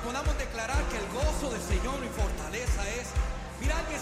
podamos declarar que el gozo del Señor, mi fortaleza es. Mira, alguien